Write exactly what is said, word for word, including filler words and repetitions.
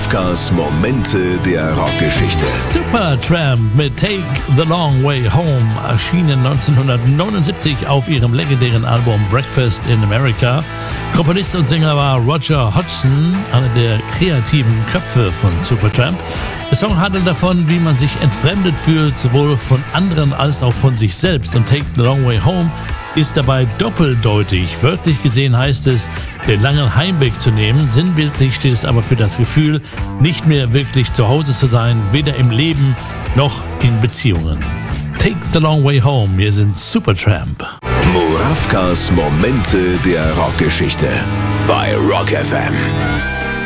Muravkas Momente der Rockgeschichte. Supertramp mit Take the Long Way Home erschienen neunzehnhundertneunundsiebzig auf ihrem legendären Album Breakfast in America. Komponist und Sänger war Roger Hodgson, einer der kreativen Köpfe von Supertramp. Der Song handelt davon, wie man sich entfremdet fühlt, sowohl von anderen als auch von sich selbst. Und Take the Long Way Home ist dabei doppeldeutig. Wörtlich gesehen heißt es, den langen Heimweg zu nehmen. Sinnbildlich steht es aber für das Gefühl, nicht mehr wirklich zu Hause zu sein, weder im Leben noch in Beziehungen. Take the Long Way Home, wir sind Supertramp. Muravkas Momente der Rockgeschichte bei Rock F M.